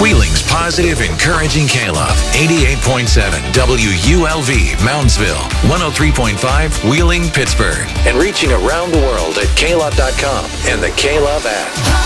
Wheeling's positive, encouraging K-Love. 88.7 WULV, Moundsville. 103.5 Wheeling, Pittsburgh. And reaching around the world at klove.com and the K-Love app.